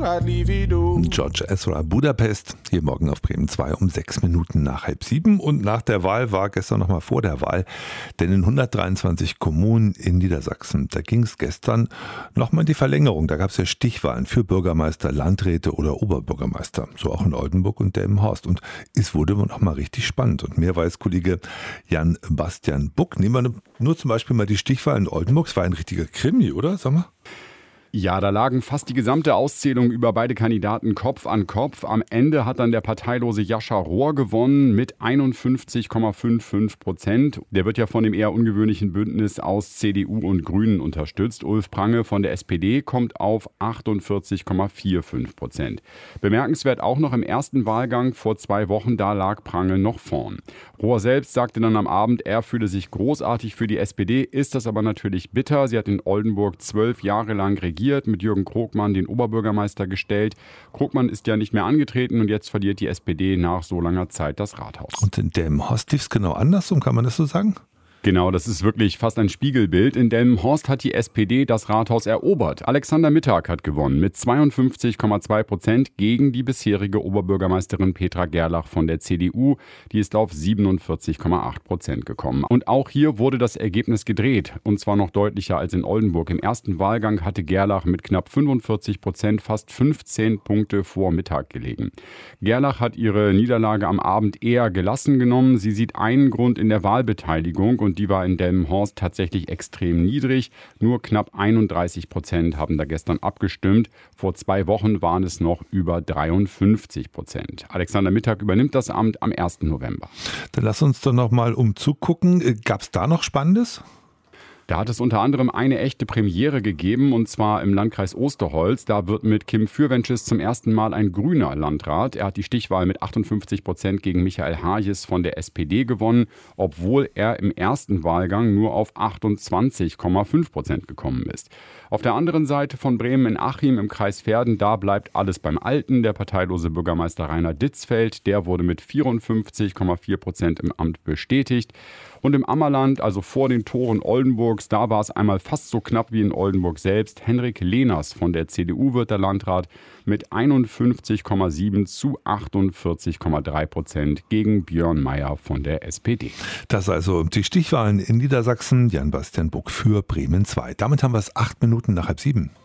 George Ezra, Budapest, hier morgen auf Bremen 2 um 6 Minuten nach 6:30. Und nach der Wahl war gestern nochmal vor der Wahl, denn in 123 Kommunen in Niedersachsen, da ging es gestern nochmal in die Verlängerung. Da gab es ja Stichwahlen für Bürgermeister, Landräte oder Oberbürgermeister, so auch in Oldenburg und Delmenhorst. Und es wurde nochmal richtig spannend. Und mehr weiß Kollege Jan-Bastian Buck. Nehmen wir nur zum Beispiel mal die Stichwahl in Oldenburg. Es war ein richtiger Krimi, oder? Sag mal. Ja, da lagen fast die gesamte Auszählung über beide Kandidaten Kopf an Kopf. Am Ende hat dann der parteilose Jascha Rohr gewonnen mit 51,55%. Der wird ja von dem eher ungewöhnlichen Bündnis aus CDU und Grünen unterstützt. Ulf Prange von der SPD kommt auf 48,45%. Bemerkenswert auch noch im ersten Wahlgang vor 2 Wochen, da lag Prange noch vorn. Rohr selbst sagte dann am Abend, er fühle sich großartig für die SPD, ist das aber natürlich bitter. Sie hat in Oldenburg 12 Jahre lang regiert, mit Jürgen Krogmann den Oberbürgermeister gestellt. Krogmann ist ja nicht mehr angetreten und jetzt verliert die SPD nach so langer Zeit das Rathaus. Und in Delmenhorst lief es genau andersrum, kann man das so sagen? Genau, das ist wirklich fast ein Spiegelbild. In Delmenhorst hat die SPD das Rathaus erobert. Alexander Mittag hat gewonnen mit 52,2% gegen die bisherige Oberbürgermeisterin Petra Gerlach von der CDU. Die ist auf 47,8% gekommen. Und auch hier wurde das Ergebnis gedreht. Und zwar noch deutlicher als in Oldenburg. Im ersten Wahlgang hatte Gerlach mit knapp 45% fast 15 Punkte vor Mittag gelegen. Gerlach hat ihre Niederlage am Abend eher gelassen genommen. Sie sieht einen Grund in der Wahlbeteiligung und die war in Delmenhorst tatsächlich extrem niedrig. Nur knapp 31% haben da gestern abgestimmt. Vor 2 Wochen waren es noch über 53%. Alexander Mittag übernimmt das Amt am 1. November. Dann lass uns doch noch mal umzugucken. Gab es da noch Spannendes? Da hat es unter anderem eine echte Premiere gegeben, und zwar im Landkreis Osterholz. Da wird mit Kim Fürwensches zum ersten Mal ein grüner Landrat. Er hat die Stichwahl mit 58% gegen Michael Harjes von der SPD gewonnen, obwohl er im ersten Wahlgang nur auf 28,5% gekommen ist. Auf der anderen Seite von Bremen in Achim im Kreis Verden, da bleibt alles beim Alten. Der parteilose Bürgermeister Rainer Ditzfeld, der wurde mit 54,4% im Amt bestätigt. Und im Ammerland, also vor den Toren Oldenburgs, da war es einmal fast so knapp wie in Oldenburg selbst. Henrik Lehners von der CDU wird der Landrat mit 51,7 zu 48,3% gegen Björn Mayer von der SPD. Das also die Stichwahlen in Niedersachsen. Jan-Bastian Buck für Bremen 2. Damit haben wir es 8 Minuten nach 6:30.